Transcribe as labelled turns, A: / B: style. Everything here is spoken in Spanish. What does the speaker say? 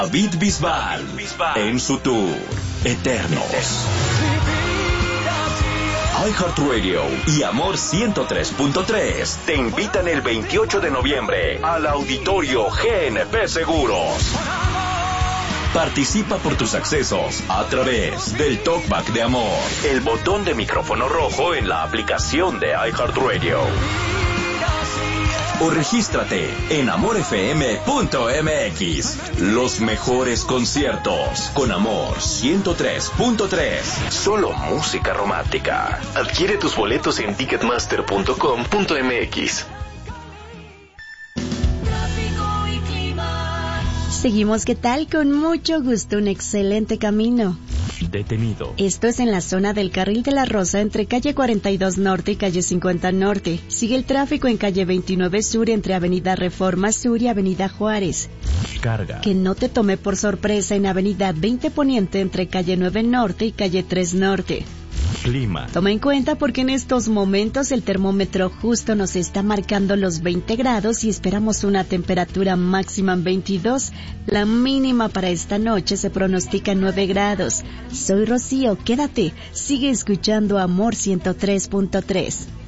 A: David Bisbal en su tour Eternos. iHeartRadio y Amor 103.3 te invitan el 28 de noviembre al Auditorio GNP Seguros. Participa por tus accesos a través del Talkback de Amor, el botón de micrófono rojo en la aplicación de iHeartRadio. O regístrate en amorfm.mx. Los mejores conciertos con Amor 103.3. Solo música romántica. Adquiere tus boletos en ticketmaster.com.mx.
B: Seguimos, ¿qué tal? Con mucho gusto, un excelente camino.
A: Detenido.
B: Esto es en la zona del Carril de la Rosa entre calle 42 Norte y calle 50 Norte. Sigue el tráfico en calle 29 Sur entre avenida Reforma Sur y avenida Juárez.
A: Carga.
B: Que no te tome por sorpresa en avenida 20 Poniente entre calle 9 Norte y calle 3 Norte.
A: Clima.
B: Toma en cuenta porque en estos momentos el termómetro justo nos está marcando los 20 grados y esperamos una temperatura máxima en 22. La mínima para esta noche se pronostica 9 grados. Soy Rocío, quédate, sigue escuchando Amor 103.3.